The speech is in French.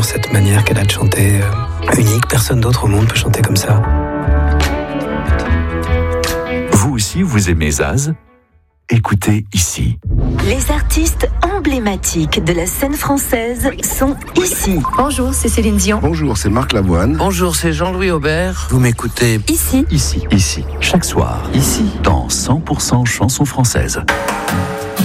j'adore cette manière qu'elle a de chanter, unique. Personne d'autre au monde peut chanter comme ça. Vous aussi, vous aimez Zaz ? Écoutez ici. Les artistes emblématiques de la scène française sont ici. Bonjour, c'est Céline Dion. Bonjour, c'est Marc Lavoine. Bonjour, c'est Jean-Louis Aubert. Vous m'écoutez Ici. Ici. Chaque soir. Ici. Dans 100% chansons françaises.